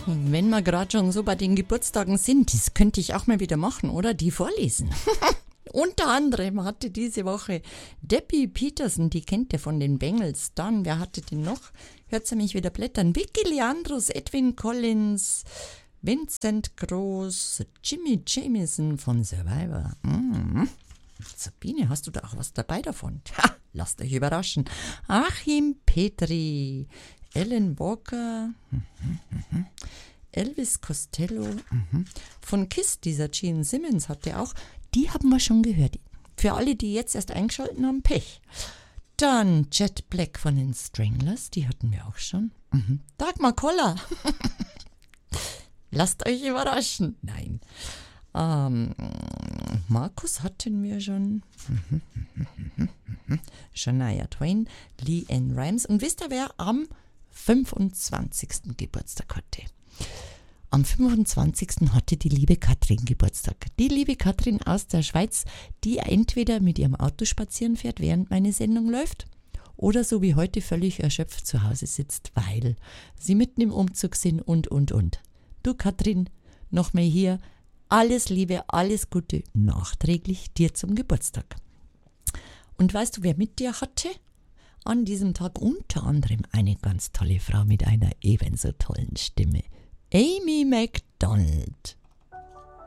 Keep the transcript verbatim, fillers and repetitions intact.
Wenn wir gerade schon so bei den Geburtstagen sind, das könnte ich auch mal wieder machen, oder? Die vorlesen. Unter anderem hatte diese Woche Debbie Peterson, die kennt ihr von den Bengals. Dann, wer hatte den noch? Hört sie mich wieder blättern. Vicky Leandros, Edwin Collins, Vincent Groß, Jimmy Jamison von Survivor. Mm. Sabine, hast du da auch was dabei davon? Ha, lasst euch überraschen. Achim Petri, Alan Walker, Elvis Costello, von Kiss, dieser Gene Simmons hatte auch. Die haben wir schon gehört. Für alle, die jetzt erst eingeschaltet haben, Pech. Dann Jet Black von den Stranglers, die hatten wir auch schon. Mhm. Dagmar Koller. Lasst euch überraschen. Nein. Ähm, Markus hatten wir schon. Shania Twain, Lee Ann Rimes. Und wisst ihr, wer am fünfundzwanzigsten Geburtstag hatte? Am fünfundzwanzigsten hatte die liebe Katrin Geburtstag. Die liebe Katrin aus der Schweiz, die entweder mit ihrem Auto spazieren fährt, während meine Sendung läuft, oder so wie heute völlig erschöpft zu Hause sitzt, weil sie mitten im Umzug sind und, und, und. Du Katrin, noch mal hier, alles Liebe, alles Gute, nachträglich dir zum Geburtstag. Und weißt du, wer mit dir hatte? An diesem Tag unter anderem eine ganz tolle Frau mit einer ebenso tollen Stimme. Amy Macdonald.